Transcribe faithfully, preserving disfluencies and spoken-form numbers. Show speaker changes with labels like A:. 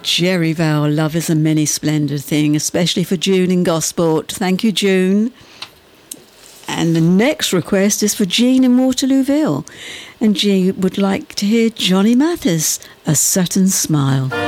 A: Jerry Vowell, love is a many splendid thing, especially for June in Gosport. Thank you, June. And the next request is for Jean in Waterlooville. And Jean would like to hear Johnny Mathis, A Certain Smile.